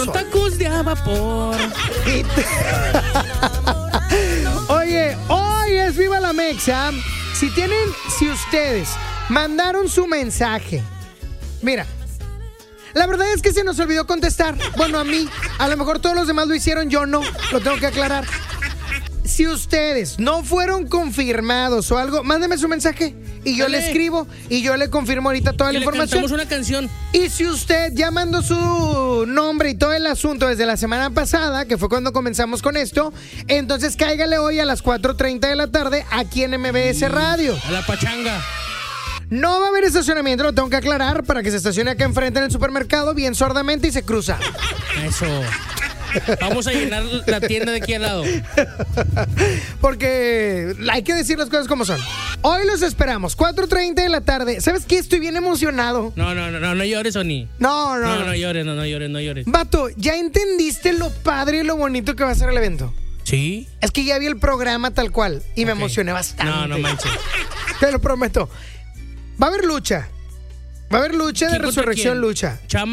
Fueron tacos de vapor. Oye, hoy es Viva la Mexa. Si ustedes mandaron su mensaje, mira, la verdad es que se nos olvidó contestar. Bueno, a mí, a lo mejor todos los demás lo hicieron, yo no, lo tengo que aclarar. Si ustedes no fueron confirmados o algo, mándenme su mensaje y yo le escribo y yo le confirmo ahorita toda la información. Cantamos una canción. Y si usted ya mandó su nombre y todo el asunto desde la semana pasada, que fue cuando comenzamos con esto, entonces cáigale hoy a las 4:30 de la tarde aquí en MBS Radio. A la pachanga. No va a haber estacionamiento, lo tengo que aclarar, para que se estacione acá enfrente en el supermercado bien sordamente y se cruza. Eso. Vamos a llenar la tienda de aquí al lado. Porque hay que decir las cosas como son. Hoy los esperamos, 4:30 de la tarde. ¿Sabes qué? Estoy bien emocionado. No llores, Oni. No llores. Vato, ¿ya entendiste lo padre y lo bonito que va a ser el evento? ¿Sí? Es que ya vi el programa tal cual y me emocioné bastante. No manches. Te lo prometo. Va a haber lucha. Va a haber lucha de resurrección, lucha.